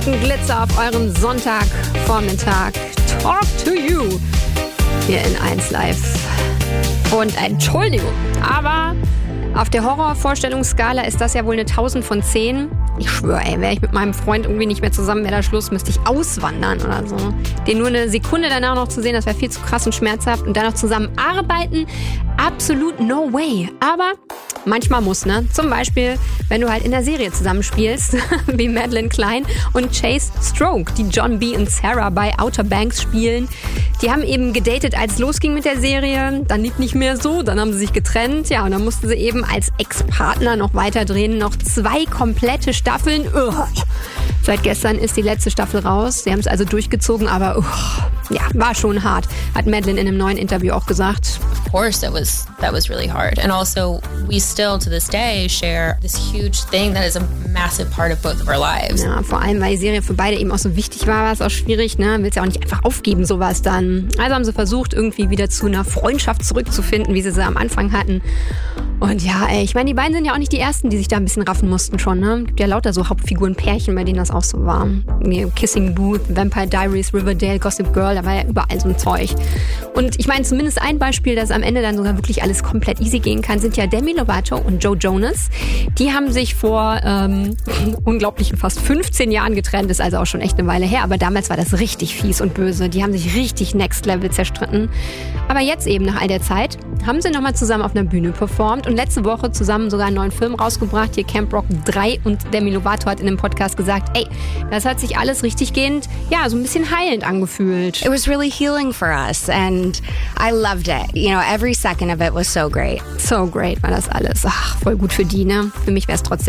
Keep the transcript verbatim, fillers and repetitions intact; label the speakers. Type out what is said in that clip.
Speaker 1: letzten Glitzer auf euren Sonntagvormittag. Talk to you. Hier in eins Live. Und Entschuldigung, aber auf der Horrorvorstellungsskala ist das ja wohl eine tausend von zehn. Ich schwöre, ey, wäre ich mit meinem Freund irgendwie nicht mehr zusammen, wäre da Schluss, müsste ich auswandern oder so. Den nur eine Sekunde danach noch zu sehen, das wäre viel zu krass und schmerzhaft. Und dann noch zusammen arbeiten, absolut no way. Aber manchmal muss, ne? Zum Beispiel, wenn du halt in der Serie zusammenspielst, wie Madeline Klein und Chase Stroke, die John B. und Sarah bei Outer Banks spielen. Die haben eben gedatet, als es losging mit der Serie. Dann lief nicht mehr so, dann haben sie sich getrennt. Ja, und dann mussten sie eben als Ex-Partner noch weiter drehen. Noch zwei komplette Staffeln. Ugh. Seit gestern ist die letzte Staffel raus. Sie haben es also durchgezogen, aber ugh, ja, war schon hart. Hat Madeline in einem neuen Interview auch gesagt.
Speaker 2: Of course, that was that was really hard. And also, we still to this day share this huge thing that is a massive part of both of our lives.
Speaker 1: Ja, vor allem, weil die Serie für beide eben auch so wichtig war, war es auch schwierig, ne? Willst ja auch nicht einfach aufgeben, sowas dann. Also haben sie versucht, irgendwie wieder zu einer Freundschaft zurückzufinden, wie sie sie am Anfang hatten. Und ja, ey, ich meine, die beiden sind ja auch nicht die Ersten, die sich da ein bisschen raffen mussten schon, ne? Gibt ja lauter so Hauptfiguren-Pärchen, bei denen das auch so war. Kissing Booth, Vampire Diaries, Riverdale, Gossip Girl, da war ja überall so ein Zeug. Und ich meine, zumindest ein Beispiel, dass am Ende dann sogar wirklich alles komplett easy gehen kann, sind ja Demi Lovato und Joe Jonas. Die haben sich vor ähm, unglaublichen fast fünfzehn Jahren getrennt, ist also auch schon echt eine Weile her, aber damals war das richtig fies und böse. Die haben sich richtig Next Level zerstritten. Aber jetzt eben, nach all der Zeit, haben sie nochmal zusammen auf einer Bühne performt und letzte Woche zusammen sogar einen neuen Film rausgebracht, hier Camp Rock drei, und Demi Lovato hat in dem Podcast gesagt, ey, das hat sich alles richtig gehend, ja, so ein bisschen heilend angefühlt.
Speaker 3: It was really healing for us and I loved it. You know, every second of it was so great.
Speaker 1: So great war das alles. Ach, voll gut für die, ne? Für mich wäre es trotzdem